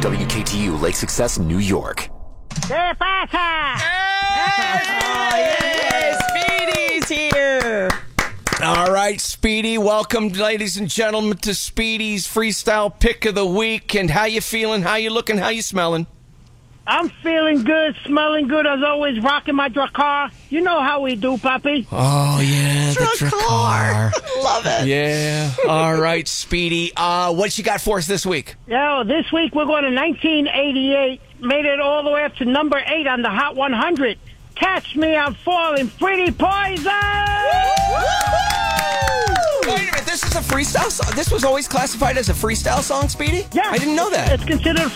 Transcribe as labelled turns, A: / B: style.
A: WKTU Lake Success, New York.
B: ¿Qué pasa?
C: Hey, Speedy's here.
D: All right, Speedy, welcome, ladies and gentlemen, to Speedy's Freestyle Pick of the Week. And how you feeling? How you looking? How you smelling?
B: I'm feeling good, smelling good as always, rocking my Drakkar. You know how we do, Papi.
D: Oh, yeah, the Drakkar.
C: Love it.
D: Yeah. All right, Speedy. What you got for us this week?
B: Yo, this week we're going to 1988. Made it all the way up to number 8 on the Hot 100. Catch Me, I'm Falling, Pretty Poison!
D: Wait a minute, this is a freestyle song? This was always classified as a freestyle song, Speedy?
B: Yeah.
D: I didn't know that.
B: It's considered